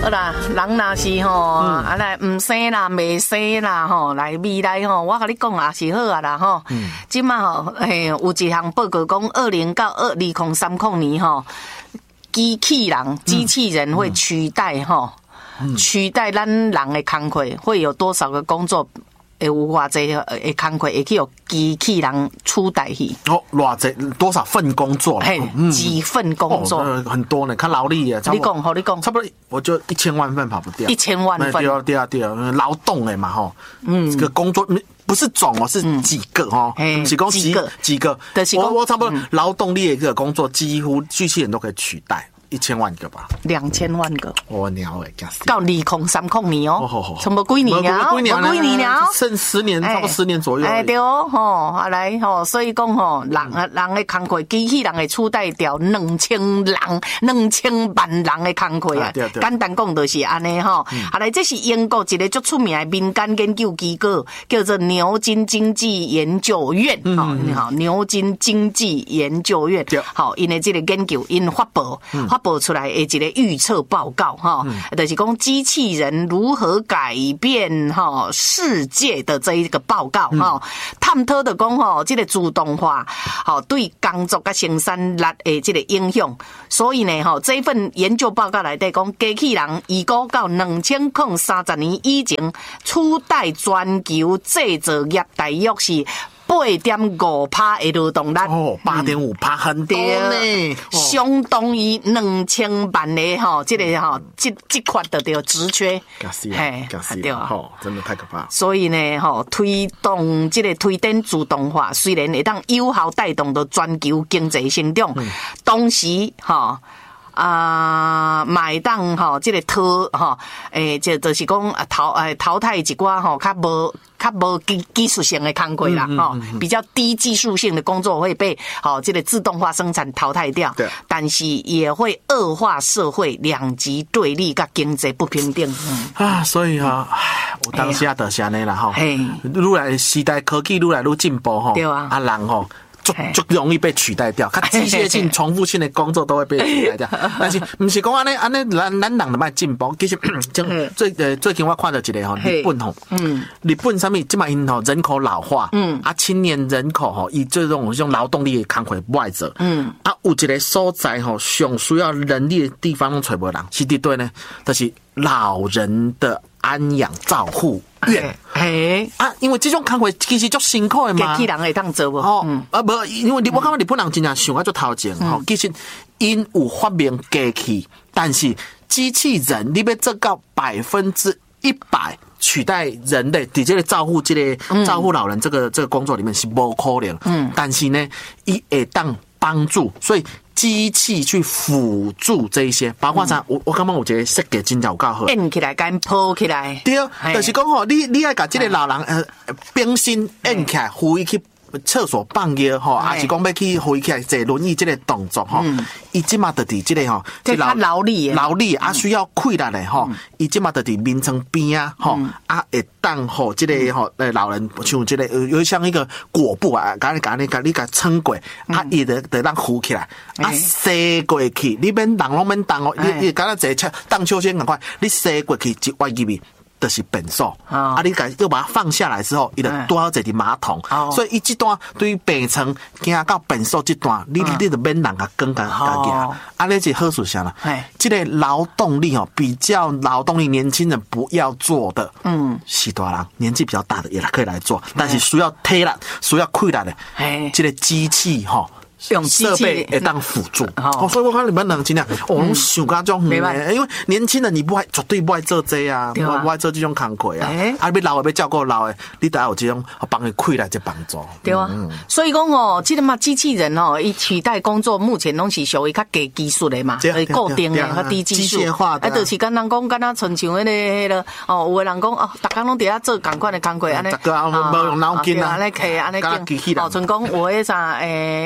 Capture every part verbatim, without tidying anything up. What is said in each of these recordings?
好啦，人若是吼，啊来唔生啦，未生啦，吼，来未来吼，我甲你讲也是好啊啦，吼。即马吼，嘿，有一项报告讲，二零到二二零三零年吼，机器人、机器人会取代吼，取代咱人的工课，会有多少个工作？会有偌济诶工课会去由机器人取代去？ 哦，偌济多少份工作？ 嘿，几份工作？ 哦、很多呢，看劳力耶。 你讲，好，你讲， 差不多，我就一千万份跑不掉。 一千万份， 对啊，对啊，对啊，劳动诶嘛，吼，嗯，这个工作不是总哦，是几个哦， 嗯， 几个几个几个，我我差不多劳动力的一个工作，几乎机器人都可以取代。一千万个吧， 两千万个， 我鸟诶， 到二零三零年哦，差不多几年了， 几年了， 几年了， 剩十年，差不多十年左右。 哎，对哦，吼，啊来吼，所以讲吼，人啊人的工课，机器人会取代掉两千人、两千万人的工课啊。简单讲就是安尼吼。啊来，这是英国一个最出名的民间研究机构，叫做牛津经济研究院。好，你好，牛津经济研究院。好，因为这个研究因发布发。报出来的一个预测报告哈，就是讲机器人如何改变哈世界的这一个报告哈，探讨的讲哈，这个自动化好对工作跟生产力的这个影响，所以呢哈，这一份研究报告来底讲，机器人预估到两千零三十年以前，取代全球制造业大约是。八点五趴的劳动力哦，八点五趴很多呢， 相当于两千万的哈，这个哈，这这块的叫职缺， 嘿，对啊，哦，真的太可怕。 所以呢，哈，推动这个推展自动化，虽然会当有效带动到全球经济成长，同时哈。啊，买当吼，这个淘吼，诶，这就是讲淘诶淘汰一寡吼，较无较无技技术性的工课啦，吼、嗯嗯嗯，比较低技术性的工作会被好这个自动化生产淘汰掉。对，但是也会恶化社会两极对立跟经济不平等。嗯、 啊，所以哈、哦，我当下就是安尼啦吼，愈来时代科技愈来愈进步吼，对啊，啊人吼。就就容易被取代掉，它机械性、重复性的工作都会被取代掉。但是不是讲安尼安尼咱咱人就卖进步，其实最呃最近我看到一个吼，日本吼，嗯，日本上面即卖因吼人口老化，嗯，啊青年人口吼以这种这种劳动力的工课不爱做，嗯，啊有一个所在吼上需要人力的地方拢找无人，是伫对呢，就是老人的安养照护院。 嘿啊，因为这种工课其实足辛苦的嘛， 机器人会当做无？ 哦，嗯、啊无，因为我感觉日本人真正想啊足头前吼、嗯，其实因有发明机器，但是机器人你要做到百分之一百取代人类伫这个照顾这个、嗯、照顾老人这个这个工作里面是不可能。嗯，但是呢，伊会当帮助，所以。机器去辅助这一些，包括啥？我我感觉有一个设计真正有够好， 按起来跟抱起来。 对，就是讲吼，你你爱甲这个老人呃冰心按起来，扶伊去厕所放药吼，还是讲要去扶伊起来坐轮椅这个动作吼，伊即马就伫这个吼， 这劳劳力劳力啊需要溃烂的吼，伊即马就伫眠床边啊吼，啊会当吼这个吼呃老人像这个有像一个裹布啊，甲你甲你甲你甲撑过，啊伊就就让扶起来，啊塞过去，你免动拢免动哦，你你敢若坐车荡秋千赶快，你塞过去一歪入去。就是便所，哦、啊！你改又把它放下来之后，伊就多要坐伫马桶，哦、所以伊这段对于病床行到便所这段，你、嗯、你就免人甲跟甲甲行，啊，你是好事啥啦？这个劳动力哦，比较劳动力年轻人不要做的，嗯，是大人年纪比较大的也可以来做，但是需要体力、需要溃烂的，这个机器哈。 用设备会当辅助，哦，所以我看你们人真的，我拢想甲种远的，因为年轻人你不爱绝对不爱做这啊，不爱做这种工课啊，啊，要老的要照顾老的，你得有这种帮伊开来这帮助， 对啊，所以讲哦，这个嘛机器人哦，伊取代工作目前拢是属于较低技术的嘛，固定的较低技术， 机械化的， 啊，就是跟人讲，跟他亲像迄个迄个哦，有的人讲哦，逐工拢伫遐做同款的工课，安尼， 这个无用脑筋啊， 安尼客安尼经，哦，像讲有迄啥诶，迄个米。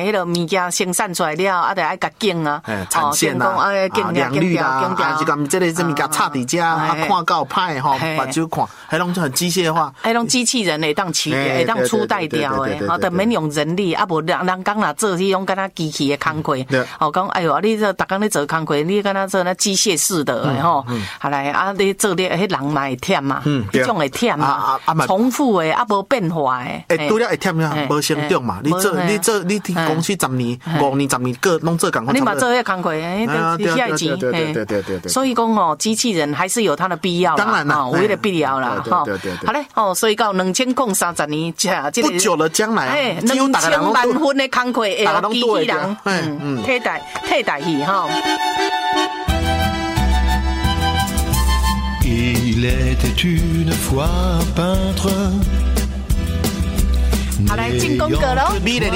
物件生产出来了，啊，得爱甲种啊， 产线啊，啊，良率啦，啊，就咁这个这物件插伫遮，啊，看到歹吼，目睭看，迄种就很机械化， 迄种机器人会当取，会当取代掉诶，吼，得免用人力，啊，无人人讲啦做迄种敢若机器诶工课，哦，讲哎哟，你这逐工咧做工课，你敢若做那机械式的吼，后来啊，你做咧迄人嘛会忝嘛，迄种会忝嘛，重复诶，啊，无变化诶， 诶，拄了会忝呀，无成长嘛，你做你做你公司十年、五年、十年个拢做工， 你嘛做迄工课，诶，遐钱， 对对对对对对， 所以讲哦，机器人还是有它的必要， 当然啦， 有迄个必要啦，哈，好嘞，哦，所以到两千零三十年，这不久的将来， 哎，两千万分的工课会由机器人嗯替代替代去哈。 Il était une fois peintre. 好，来进攻歌喽。